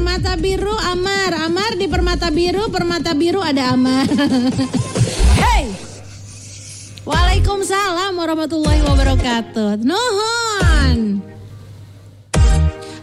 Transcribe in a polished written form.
Permata Biru Amar. Amar di Permata Biru ada Amar. Hey. Waalaikumsalam warahmatullahi wabarakatuh. Nuhun.